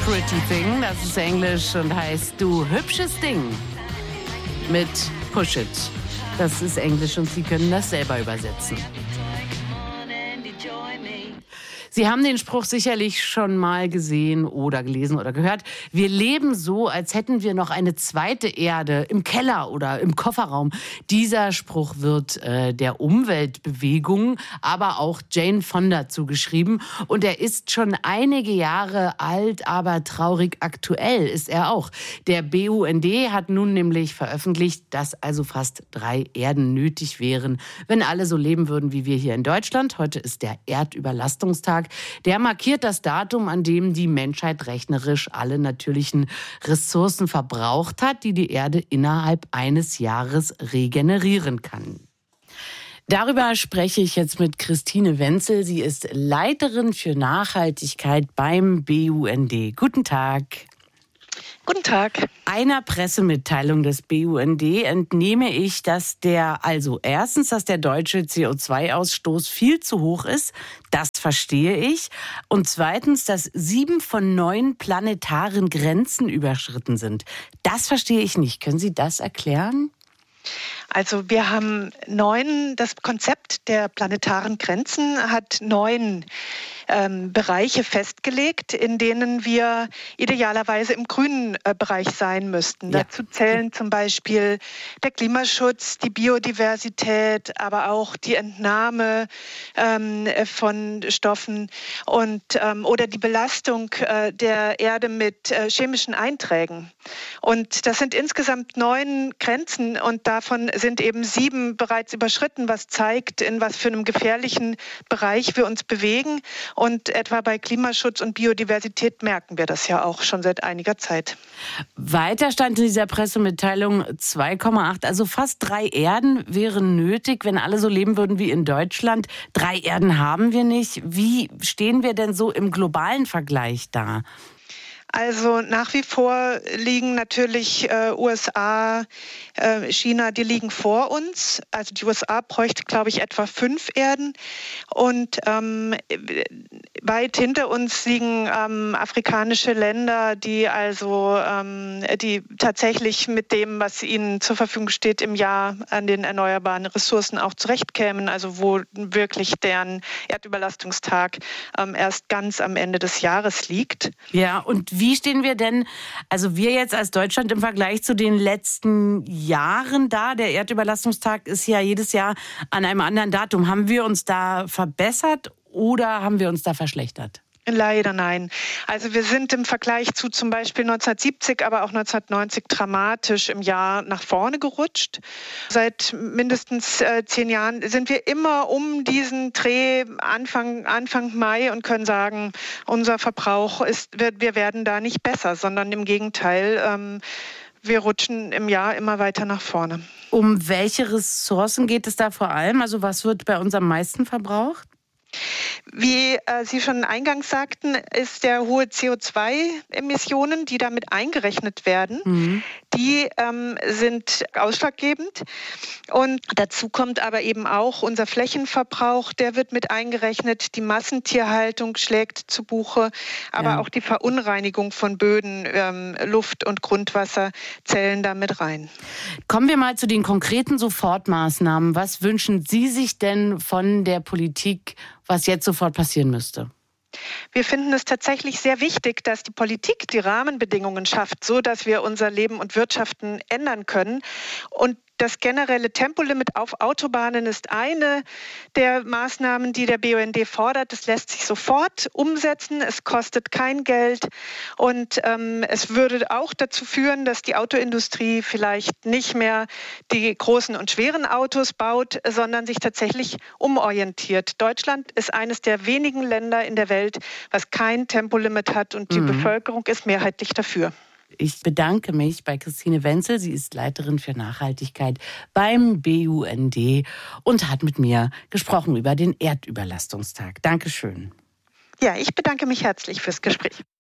Pretty Thing, das ist Englisch und heißt Du hübsches Ding mit Push It. Das ist Englisch und Sie können das selber übersetzen. Sie haben den Spruch sicherlich schon mal gesehen oder gelesen oder gehört. Wir leben so, als hätten wir noch eine zweite Erde im Keller oder im Kofferraum. Dieser Spruch wird der Umweltbewegung, aber auch Jane Fonda zugeschrieben. Und er ist schon einige Jahre alt, aber traurig aktuell ist er auch. Der BUND hat nun nämlich veröffentlicht, dass also fast 3 Erden nötig wären, wenn alle so leben würden wie wir hier in Deutschland. Heute ist der Erdüberlastungstag. Der markiert das Datum, an dem die Menschheit rechnerisch alle natürlichen Ressourcen verbraucht hat, die die Erde innerhalb eines Jahres regenerieren kann. Darüber spreche ich jetzt mit Christine Wenzel. Sie ist Leiterin für Nachhaltigkeit beim BUND. Guten Tag. Guten Tag. Einer Pressemitteilung des BUND entnehme ich, dass der deutsche CO2-Ausstoß viel zu hoch ist. Das verstehe ich. Und zweitens, dass 7 von 9 planetaren Grenzen überschritten sind. Das verstehe ich nicht. Können Sie das erklären? Also wir haben das Konzept der planetaren Grenzen hat 9 Bereiche festgelegt, in denen wir idealerweise im grünen Bereich sein müssten. Ja. Dazu zählen zum Beispiel der Klimaschutz, die Biodiversität, aber auch die Entnahme von Stoffen oder die Belastung der Erde mit chemischen Einträgen. Und das sind insgesamt 9 Grenzen und davon sind eben 7 bereits überschritten, was zeigt, in was für einem gefährlichen Bereich wir uns bewegen. Und etwa bei Klimaschutz und Biodiversität merken wir das ja auch schon seit einiger Zeit. Weiter stand in dieser Pressemitteilung 2,8, also fast 3 Erden wären nötig, wenn alle so leben würden wie in Deutschland. 3 Erden haben wir nicht. Wie stehen wir denn so im globalen Vergleich da? Also nach wie vor liegen natürlich USA, China, die liegen vor uns. Also die USA bräuchte, glaube ich, etwa 5 Erden. Und weit hinter uns liegen afrikanische Länder, die tatsächlich mit dem, was ihnen zur Verfügung steht, im Jahr an den erneuerbaren Ressourcen auch zurechtkämen. Also wo wirklich deren Erdüberlastungstag erst ganz am Ende des Jahres liegt. Ja, und wie stehen wir denn, also wir jetzt als Deutschland im Vergleich zu den letzten Jahren da? Der Erdüberlastungstag ist ja jedes Jahr an einem anderen Datum. Haben wir uns da verbessert oder haben wir uns da verschlechtert? Leider nein. Also wir sind im Vergleich zu zum Beispiel 1970, aber auch 1990 dramatisch im Jahr nach vorne gerutscht. Seit mindestens 10 Jahren sind wir immer um diesen Dreh Anfang Mai und können sagen, unser Verbrauch wir werden da nicht besser, sondern im Gegenteil, wir rutschen im Jahr immer weiter nach vorne. Um welche Ressourcen geht es da vor allem? Also was wird bei uns am meisten verbraucht? Wie Sie schon eingangs sagten, ist der hohe CO2-Emissionen, die damit eingerechnet werden, die sind ausschlaggebend. Und dazu kommt aber eben auch unser Flächenverbrauch, der wird mit eingerechnet. Die Massentierhaltung schlägt zu Buche, aber auch die Verunreinigung von Böden, Luft und Grundwasser zählen da mit rein. Kommen wir mal zu den konkreten Sofortmaßnahmen. Was wünschen Sie sich denn von der Politik, was jetzt sofort passieren müsste? Wir finden es tatsächlich sehr wichtig, dass die Politik die Rahmenbedingungen schafft, so dass wir unser Leben und Wirtschaften ändern können. Und das generelle Tempolimit auf Autobahnen ist eine der Maßnahmen, die der BUND fordert. Das lässt sich sofort umsetzen. Es kostet kein Geld. Und es würde auch dazu führen, dass die Autoindustrie vielleicht nicht mehr die großen und schweren Autos baut, sondern sich tatsächlich umorientiert. Deutschland ist eines der wenigen Länder in der Welt, was kein Tempolimit hat. Und die Bevölkerung ist mehrheitlich dafür. Ich bedanke mich bei Christine Wenzel. Sie ist Leiterin für Nachhaltigkeit beim BUND und hat mit mir gesprochen über den Erdüberlastungstag. Dankeschön. Ja, ich bedanke mich herzlich fürs Gespräch.